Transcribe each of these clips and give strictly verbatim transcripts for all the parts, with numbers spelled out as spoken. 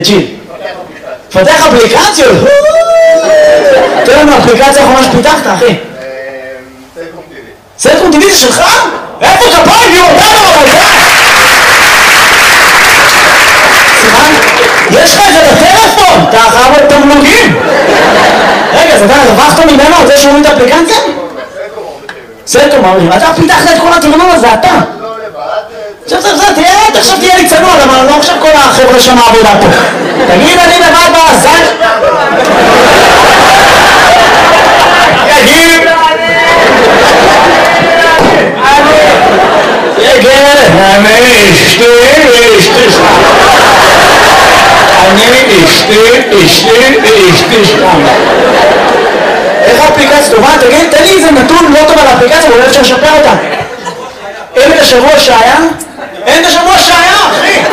ג'יל. פתח אפליקציות? תראה לנו אפליקציה האחרונה שפיתחת, אחי. סלקום טיווי. סלקום טיווי זה שלך? איפה כפיים? יו, אותנו אבל זה! סימן? יש לך את זה בטלפון! אתה חייב את תמלוגים! רגע, אז אתה הרווחת ממנו על זה שאומרים את האפליקציה? סלקום אומרים. אתה פיתחת את כל התמלוג הזה, אתה! לא לבד. עכשיו, עכשיו, עכשיו, תהיה, עכשיו תהיה לי צנוע, אבל לא עכשיו כל החבר'ה שם העבודה פה. תגיד, אני לבד בעזן? תגיד! תגיד! אני אשתי, אשתי שם. אני אשתי, אשתי, אשתי שם. איך האפליקציה טובה? תגיד, תן לי איזה נתון לא טוב על האפליקציה, אולי אפשר לשפר אותה. אין את השבוע שהיה? אין את השבוע שהיה, אחי!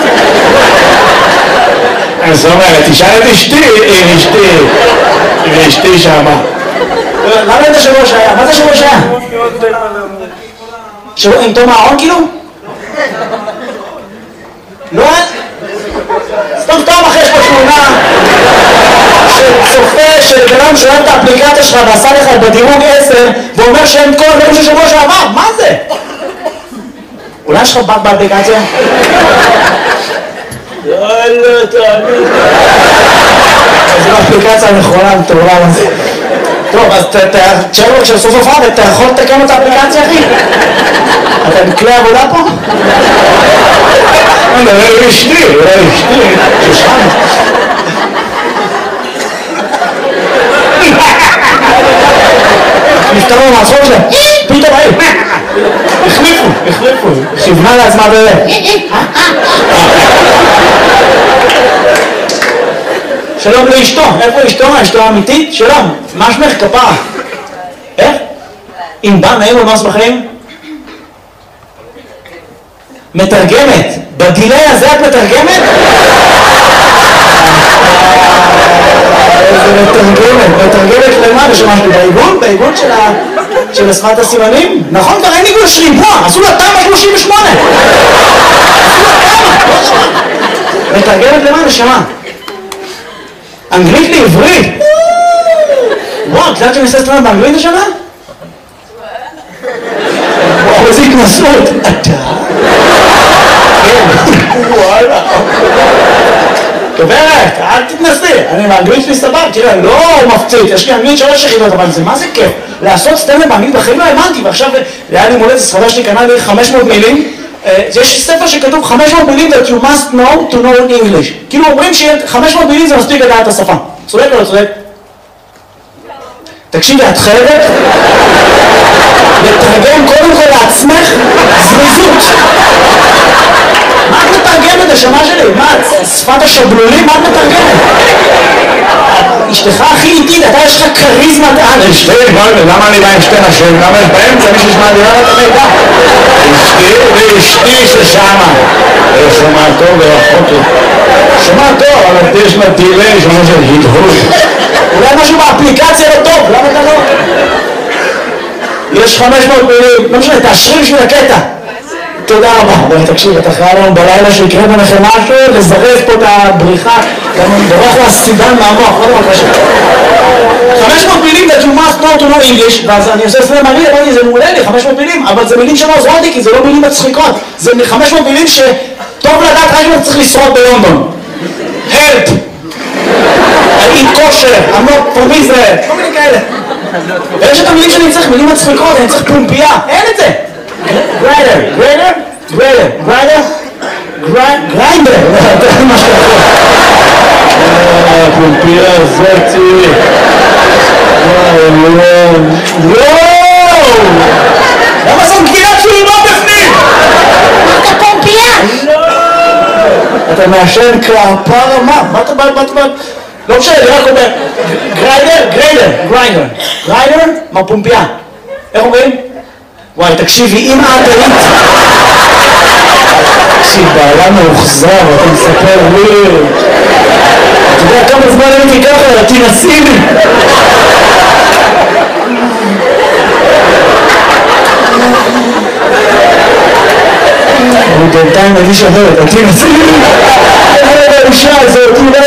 אז זאת אומרת, תשאל את אשתי, אשתי, ואשתי שמה. למה אין את השבוע שהיה? מה זה השבוע שהיה? שבוע עם תום הארון כאילו? לא? סתם סתם אחרי יש פה תמונה של צופה של בנם שאוהב את האפליקציה שלך ועשה לך בדירוג עשר ואומר שאין כל הדברים של שבוע שעבר, מה זה? אולי יש לך בג באפליקציה? יאללה, תעני. זו האפליקציה הנכונה, מטורלל הזה. טוב, אז תשאר לו כשסוף הופעה, אתה יכול לתקן את האפליקציה, אחי? אתה בכלי עבודה פה? אולי אשתי, אולי אשתי, ששם. נפטרו מהצחוק שלהם, פתאום היי, החליפו, החליפו, כיוונה לעצמה בזה. שלום לאשתו, איפה אשתו? אשתו האמיתית? שלום, מה שמך כפרה? איך? אם בא נעים ומאס בחיים? מתרגמת, בדילי הזה את מתרגמת? איזה מתרגמת, מתרגמת למה? בשמשהו בעיגון? בעיגון של השפת הסימנים? נכון, כבר אין עיגון של ריבוע, עשו לה תמ"א שלושים ושמונה. מתרגמת למה? נשמה? אנגלית לעברית? וואו, את יודעת שאני עושה סטרנד באנגלית השנה? וואו, איזה התנסות. אתה? וואלה. גברת, אל תתנסי, אני באנגלית שלי סבב, תראה, לא מפציץ, יש לי אנגלית שלוש יחידות, אבל זה מה זה כיף? לעשות סטנדאפ באנגלית בחיים לא האמנתי, ועכשיו היה לי מולדת, סחדה שלי קנה לי חמש מאות מילים, יש ספר שכתוב חמש מאות מילים that you must know to know English, כאילו אומרים ש-חמש מאות מילים זה מספיק לדעת את השפה, צודק או לא צודק? תקשיבי, את חייבת לתרגם קודם כל לעצמך זריזות. מה את מתרגמת השמה שלי? מה, שפת השבלולים? מה את מתרגמת? אשתך הכי איטית, אתה יש לך קריזמת על. אשתי, למה אני בא עם שתי נשים? למה יש באמצע מי שישמע לי? למה אתה מידע? אשתי ואשתי ששמה. שומע טוב ורחוק לי. שומע טוב, אבל יש לה דילי, שומע של הדהוד. אולי משהו באפליקציה לא טוב, למה אתה לא? יש חמש מאות מילים, לא משנה, תאשרי בשביל הקטע. תודה רבה. בואי תקשיב, אתה חייב לנו בלילה שיקרה ביניכם משהו, לזרז פה את הבריחה, גם אני דורך לסידן מהמוח, לא דבר קשה. חמש מאות מילים that you must know to know English, ואז אני עושה סלם מראה, אמרתי, זה מעולה לי, חמש מאות מילים, אבל זה מילים שלא עוזרות לי, כי זה לא מילים מצחיקות. זה חמש מאות מילים שטוב לדעת רק אם אתה צריך לשרוד בלונדון. help! I eat kosher, I'm not from Israel, כל מיני כאלה. ויש את המילים שאני צריך, מילים מצחיקות, אני צריך פומפייה, אין את זה. גריידר, גריידר, גריידר, גריידר, גריידר, זה מה שאתה פומפייה, זה צילי. וואו! למה זאת גבינה שלי לא בפנים? אתה פומפייה? לא! אתה מעשן כפרה, מה? מה אתה בא, מה אתה בא? לא משנה, אני רק אומר, גריידר, גריידר, גריידר, גריידר, מה פומפייה? איך אומרים? וואי, תקשיבי, אם את היית... תקשיב, בעיה מאוחזר, אתה מספר וויר. אתה יודע כמה זמן הייתי ככה, תנסי לי. הוא בינתיים מגיש אחרת, תנסי לי. האישה הזאת, היא לא